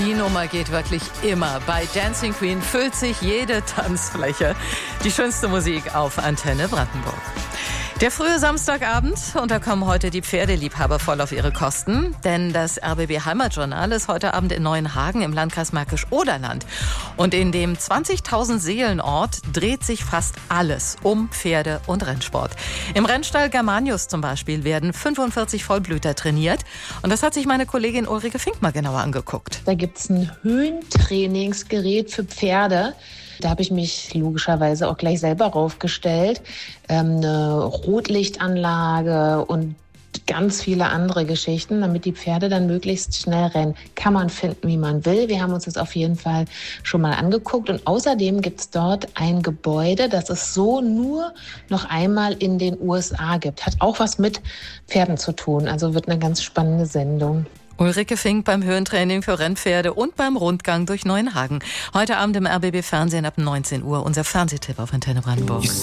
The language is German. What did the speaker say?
Die Nummer geht wirklich immer. Bei Dancing Queen füllt sich jede Tanzfläche. Die schönste Musik auf Antenne Brandenburg. Der frühe Samstagabend, und da kommen heute die Pferdeliebhaber voll auf ihre Kosten. Denn das RBB Heimatjournal ist heute Abend in Neuenhagen im Landkreis Märkisch-Oderland. Und in dem 20.000 Seelenort dreht sich fast alles um Pferde und Rennsport. Im Rennstall Germanius zum Beispiel werden 45 Vollblüter trainiert. Und das hat sich meine Kollegin Ulrike Fink mal genauer angeguckt. Da gibt es ein Höhentrainingsgerät für Pferde. Da habe ich mich logischerweise auch gleich selber raufgestellt. Eine Rotlichtanlage und ganz viele andere Geschichten, damit die Pferde dann möglichst schnell rennen. Kann man finden, wie man will. Wir haben uns das auf jeden Fall schon mal angeguckt. Und außerdem gibt es dort ein Gebäude, das es so nur noch einmal in den USA gibt. Hat auch was mit Pferden zu tun. Also wird eine ganz spannende Sendung. Ulrike Fink beim Höhentraining für Rennpferde und beim Rundgang durch Neuenhagen. Heute Abend im RBB Fernsehen ab 19 Uhr. Unser Fernsehtipp auf Antenne Brandenburg.